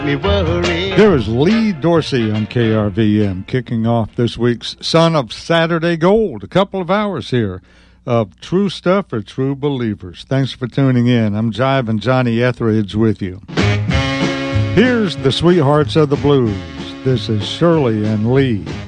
Me worry. There is Lee Dorsey on KRVM, kicking off this week's Son of Saturday Gold. A couple of hours here of true stuff for true believers. Thanks for tuning in. I'm Jive and Johnny Etheridge with you. Here's the Sweethearts of the Blues. This is Shirley and Lee.